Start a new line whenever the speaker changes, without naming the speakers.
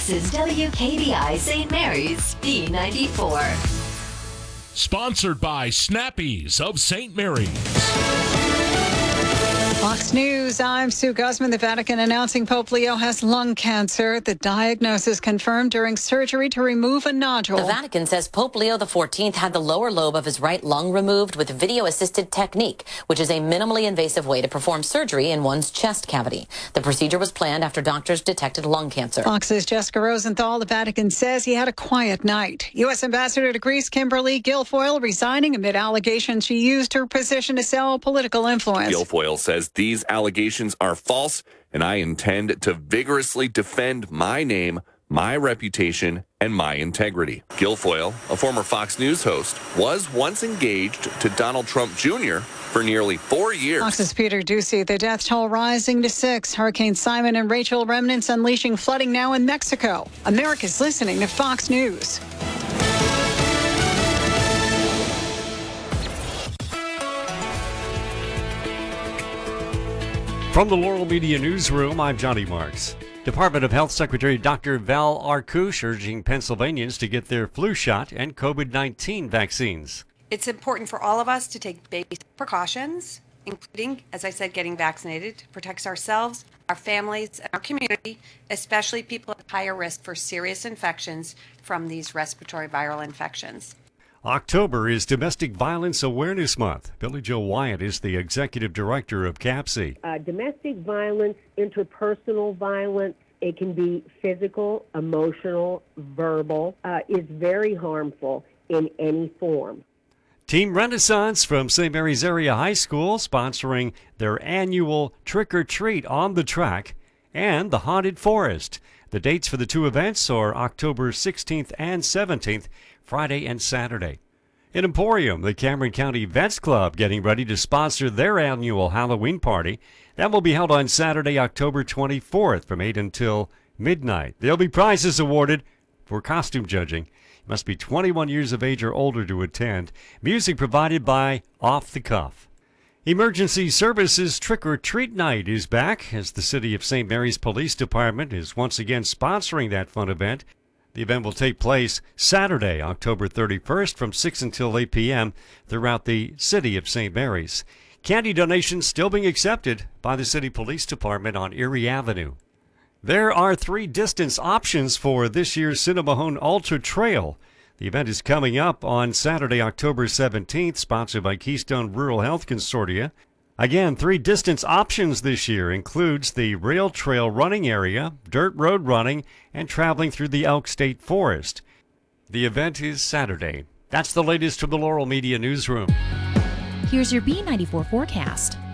is WKBI St. Mary's B94.
Sponsored by Snappies of St. Mary's.
Fox News, I'm Sue Guzman. The Vatican announcing Pope Leo has lung cancer. The diagnosis confirmed during surgery to remove a nodule.
The Vatican says Pope Leo XIV had the lower lobe of his right lung removed with video-assisted technique, which is a minimally invasive way to perform surgery in one's chest cavity. The procedure was planned after doctors detected lung cancer.
Fox's Jessica Rosenthal. The Vatican says he had a quiet night. U.S. Ambassador to Greece Kimberly Guilfoyle resigning amid allegations she used her position to sell political influence.
Guilfoyle says these allegations are false, and I intend to vigorously defend my name, my reputation, and my integrity. Guilfoyle, a former Fox News host, was once engaged to Donald Trump Jr. for nearly 4 years.
Fox's Peter Ducey. The death toll rising to 6. Hurricane Simon and Rachel remnants unleashing flooding now in Mexico. America's listening to Fox News.
From the Laurel Media Newsroom, I'm Johnny Marks. Department of Health Secretary Dr. Val Arkush urging Pennsylvanians to get their flu shot and COVID-19 vaccines.
It's important for all of us to take basic precautions, including, as I said, getting vaccinated to protect ourselves, our families, and our community, especially people at higher risk for serious infections from these respiratory viral infections.
October is Domestic Violence Awareness Month. Billy Joe Wyatt is the executive director of CAPC.
Domestic violence, interpersonal violence, it can be physical, emotional, verbal, is very harmful in any form.
Team Renaissance from St. Mary's Area High School sponsoring their annual Trick or Treat on the Track and the Haunted Forest. The dates for the two events are October 16th and 17th, Friday and Saturday. In Emporium, the Cameron County Vets Club getting ready to sponsor their annual Halloween party. That will be held on Saturday, October 24th from 8 until midnight. There'll be prizes awarded for costume judging. You must be 21 years of age or older to attend. Music provided by Off the Cuff. Emergency Services Trick or Treat Night is back as the City of St. Mary's Police Department is once again sponsoring that fun event. The event will take place Saturday, October 31st from 6 until 8 p.m. throughout the City of St. Mary's. Candy donations still being accepted by the City Police Department on Erie Avenue. There are 3 distance options for this year's Cinnamahone Ultra Trail. The event is coming up on Saturday, October 17th, sponsored by Keystone Rural Health Consortia. Again, 3 distance options this year includes the rail trail running area, dirt road running, and traveling through the Elk State Forest. The event is Saturday. That's the latest from the Laurel Media Newsroom.
Here's your B94 forecast.